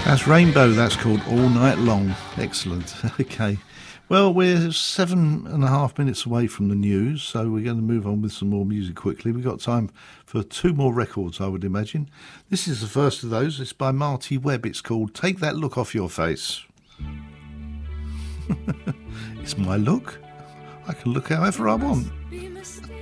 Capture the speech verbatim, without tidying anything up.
That's Rainbow, that's called All Night Long. Excellent. Okay. Well, we're seven and a half minutes away from the news, so we're going to move on with some more music quickly. We've got time for two more records, I would imagine. This is the first of those. It's by Marty Webb. It's called Take That Look Off Your Face. It's my look. I can look however I want.